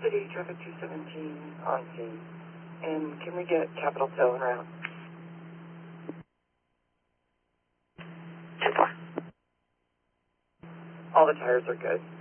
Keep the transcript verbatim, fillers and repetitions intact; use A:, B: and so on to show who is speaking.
A: City, traffic two seventeen on scene. And can we get capital tow en route? ten four. All the tires are good.